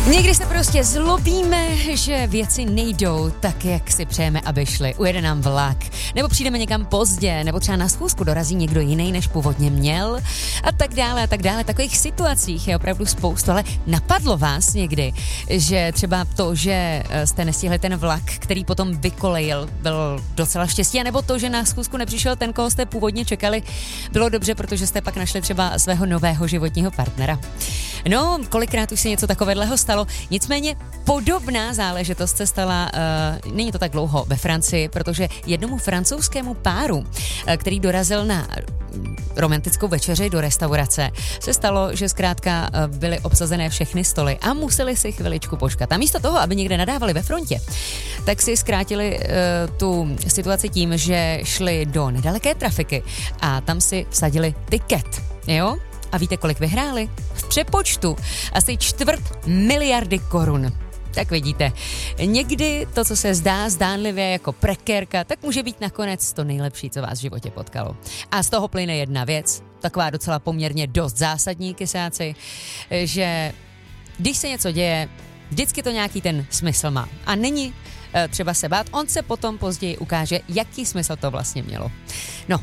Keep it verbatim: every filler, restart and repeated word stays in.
Někdy se prostě zlobíme, že věci nejdou tak, jak si přejeme, aby šly. Ujede nám vlak, nebo přijdeme někam pozdě, nebo třeba na schůzku dorazí někdo jiný, než původně měl a tak dále a tak dále. Takových situacích je opravdu spoustu, ale napadlo vás někdy, že třeba to, že jste nestihli ten vlak, který potom vykolejil, byl docela štěstí, nebo to, že na schůzku nepřišel ten, koho jste původně čekali, bylo dobře, protože jste pak našli třeba svého nového životního partnera. No, kolikrát už se něco takového stalo, nicméně podobná záležitost se stala, uh, není to tak dlouho, ve Francii, protože jednomu francouzskému páru, uh, který dorazil na romantickou večeři do restaurace, se stalo, že zkrátka uh, byly obsazené všechny stoly a museli si chviličku počkat. A místo toho, aby někde nadávali ve frontě, tak si zkrátili uh, tu situaci tím, že šli do nedaleké trafiky a tam si vsadili tiket, jo? A víte, kolik vyhráli? V přepočtu asi čtvrt miliardy korun. Tak vidíte, někdy to, co se zdá zdánlivě jako prekérka, tak může být nakonec to nejlepší, co vás v životě potkalo. A z toho plyne jedna věc, taková docela poměrně dost zásadní, kysáci, že když se něco děje, vždycky to nějaký ten smysl má. A není třeba se bát, on se potom později ukáže, jaký smysl to vlastně mělo. No,